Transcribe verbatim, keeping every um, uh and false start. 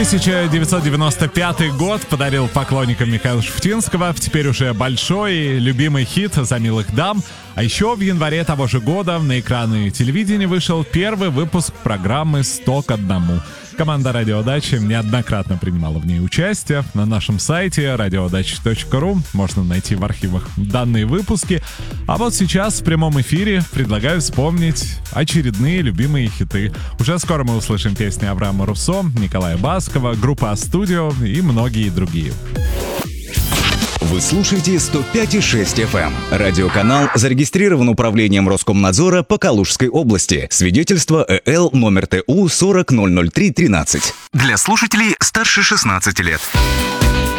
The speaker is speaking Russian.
тысяча девятьсот девяносто пятый год подарил поклонникам Михаила Шуфутинского теперь уже большой и любимый хит «За милых дам». А еще в январе того же года на экраны телевидения вышел первый выпуск программы «сто к одному». Команда «Радиоудачи» неоднократно принимала в ней участие. На нашем сайте радиоудачи точка ру можно найти в архивах данные выпуски. А вот сейчас в прямом эфире предлагаю вспомнить очередные любимые хиты. Уже скоро мы услышим песни Авраама Руссо, Николая Баскова, группа «А-студио» и многие другие. Вы слушаете сто пять и шесть эф эм. Радиоканал зарегистрирован управлением Роскомнадзора по Калужской области. Свидетельство Э Л номер Т У сорок ноль ноль три тринадцать. Для слушателей старше шестнадцати лет.